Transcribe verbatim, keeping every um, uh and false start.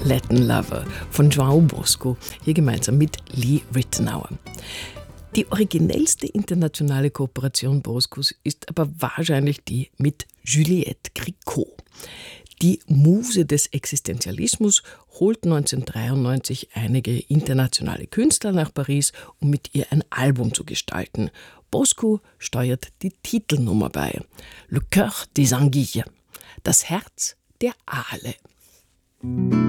Latin Lover von João Bosco, hier gemeinsam mit Lee Ritenour. Die originellste internationale Kooperation Boscos ist aber wahrscheinlich die mit Juliette Gréco. Die Muse des Existenzialismus holt neunzehnhundertdreiundneunzig einige internationale Künstler nach Paris, um mit ihr ein Album zu gestalten. Bosco steuert die Titelnummer bei. Le Cœur des Anguilles, das Herz der Aale.